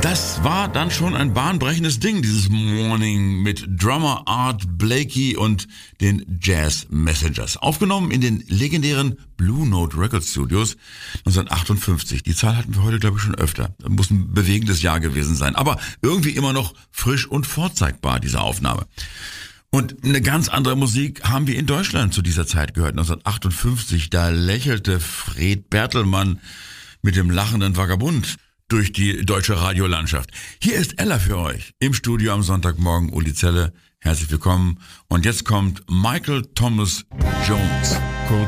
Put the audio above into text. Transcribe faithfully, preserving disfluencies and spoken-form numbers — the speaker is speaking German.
Das war dann schon ein bahnbrechendes Ding, dieses Morning mit Drummer Art Blakey und den Jazz Messengers. Aufgenommen in den legendären Blue Note Records Studios neunzehnhundertachtundfünfzig. Die Zahl hatten wir heute, glaube ich, schon öfter. Das muss ein bewegendes Jahr gewesen sein. Aber irgendwie immer noch frisch und vorzeigbar, diese Aufnahme. Und eine ganz andere Musik haben wir in Deutschland zu dieser Zeit gehört. neunzehnhundertachtundfünfzig, da lächelte Fred Bertelmann mit dem lachenden Vagabund durch die deutsche Radiolandschaft. Hier ist Ella für euch. Im Studio am Sonntagmorgen, Uli Zelle. Herzlich willkommen. Und jetzt kommt Michael Thomas Jones.